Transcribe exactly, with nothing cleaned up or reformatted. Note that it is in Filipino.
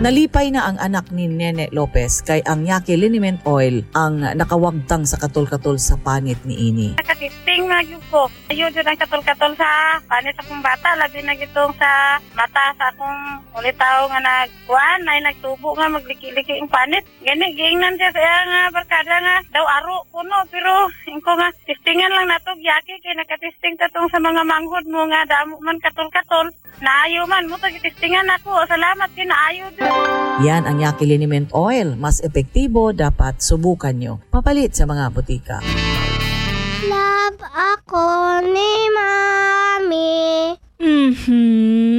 Nalipay na ang anak ni Nene Lopez kay ang Yaki Liniment Oil ang nakawagtang sa katol-katol sa panit ni ini. Nakatisting na yun ko. Ayun yun ang katol-katol sa panit akong bata. Labi na gitong sa mata sa akong ulitaw nga nagkuhan ay nagtubo nga magliki-liki ang panit. Gani, giingnan siya kaya nga barkada nga daw aro kuno. Pero ingko nga tistingan lang nato Yaki kay nakatisting katong sa mga manghod mo nga damo man katol-katol. Naayo man mo tagitistingan ako. Salamat kinaayo din. Yan ang Yaki Liniment Oil. Mas epektibo, dapat subukan nyo. Papalit sa mga butika. Love ako ni Mami. Mhm.